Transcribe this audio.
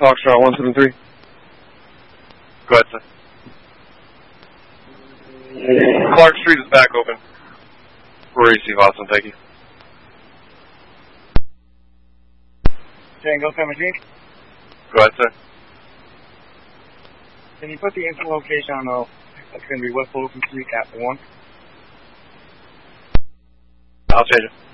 Foxtrot 173. Go ahead, sir. Clark Street is back open. We'll receive, awesome, thank you. Tango 17. Go ahead, sir. Can you put the instant location on the, that's going to be West Fulton Street, Captain 1? I'll change it.